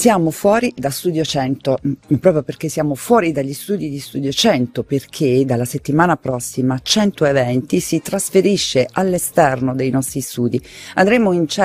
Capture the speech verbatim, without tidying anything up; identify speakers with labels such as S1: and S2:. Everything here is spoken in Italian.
S1: Siamo fuori da Studio cento, mh, proprio perché siamo fuori dagli studi di Studio cento, perché dalla settimana prossima cento eventi si trasferisce all'esterno dei nostri studi. Andremo in